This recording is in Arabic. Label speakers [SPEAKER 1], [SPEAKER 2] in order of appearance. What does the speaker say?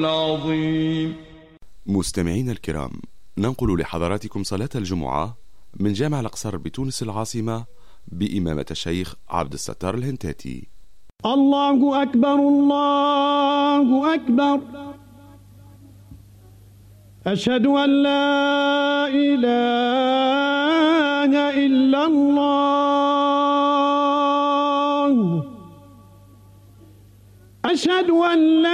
[SPEAKER 1] العظيم.
[SPEAKER 2] مستمعينا الكرام، ننقل لحضراتكم صلاة الجمعة من جامع الأقصر بتونس العاصمة بإمامة الشيخ عبد الستار الهنتاتي.
[SPEAKER 3] الله أكبر الله أكبر، أشهد أن لا إله إلا الله، أشهد أن لا